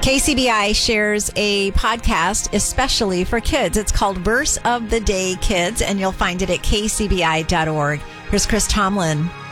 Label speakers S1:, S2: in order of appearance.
S1: KCBI shares a podcast especially for kids. It's called Verse of the Day Kids, and you'll find it at kcbi.org. Here's Chris Tomlin.